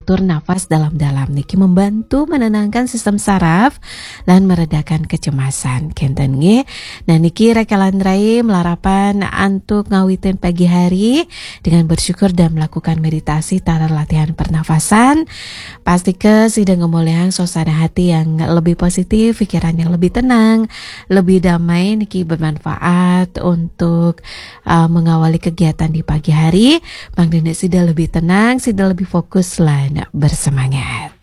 atur nafas dalam-dalam niki membantu menenangkan sistem saraf lan meredakan kecemasan. Kenten nggih. Nah niki rekalandrai melarapan antuk ngawitin pagi hari dengan bersyukur dan melakukan meditasi tara latihan pernafasan. Pasti ke sidang ngemuliang suasana hati yang lebih positif, pikiran yang lebih tenang, lebih damai niki bermanfaat untuk mengawali kegiatan di pagi hari. Bang Dene sudah lebih tenang, sudah lebih fokus lan bersemangat.